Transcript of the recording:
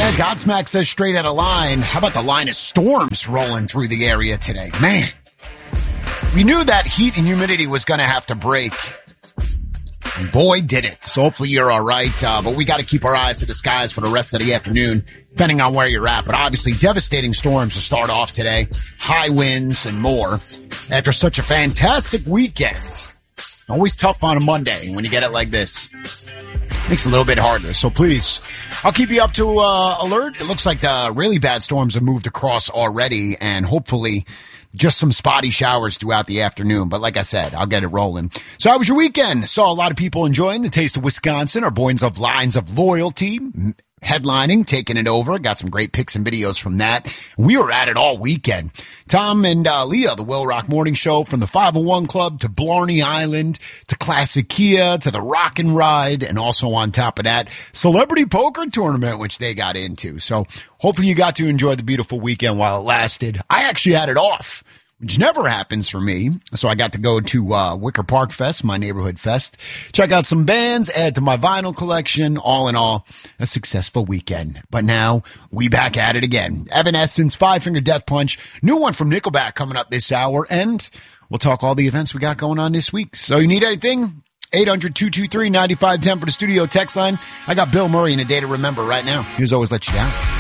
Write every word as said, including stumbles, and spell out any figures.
Yeah, Godsmack says straight out of line. How about the line of storms rolling through the area today? Man, we knew that heat and humidity was going to have to break. And boy, did it. So hopefully you're all right. Uh, but we got to keep our eyes to the skies for the rest of the afternoon, depending on where you're at. But obviously, devastating storms to start off today. High winds and more. After such a fantastic weekend. Always tough on a Monday when you get it like this. Makes it a little bit harder. So please, I'll keep you up to uh, alert. It looks like the really bad storms have moved across already, and hopefully just some spotty showers throughout the afternoon. But like I said, I'll get it rolling. So how was your weekend? Saw a lot of people enjoying the Taste of Wisconsin. Our boys of Lines of Loyalty headlining, taking it over. Got some great pics and videos from that. We were at it all weekend. Tom and uh, Leah, the Will Rock Morning Show, from the five oh one Club to Blarney Island to Classic Kia to the Rock and Ride, and also on top of that, Celebrity Poker Tournament, which they got into. So hopefully you got to enjoy the beautiful weekend while it lasted. I actually had it off, which never happens for me. So I got to go to uh, Wicker Park Fest, my neighborhood fest, check out some bands, add to my vinyl collection. All in all, a successful weekend. But now we back at it again. Evanescence, Five Finger Death Punch, new one from Nickelback coming up this hour, and we'll talk all the events we got going on this week. So you need anything? eight hundred, two two three, nine five one zero for the studio text line. I got Bill Murray and a day to remember right now. Here's Always Let You Down.